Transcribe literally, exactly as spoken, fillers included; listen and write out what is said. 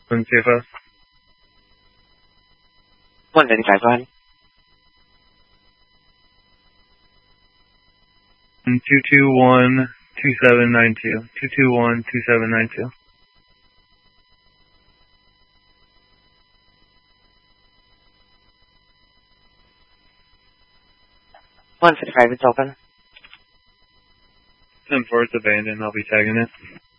Oakland C F O. one ninety-five, go ahead. two two one, two seven nine two. two two one, two seven nine two. one fifty-five, it's open. ten four, it's abandoned. I'll be tagging it.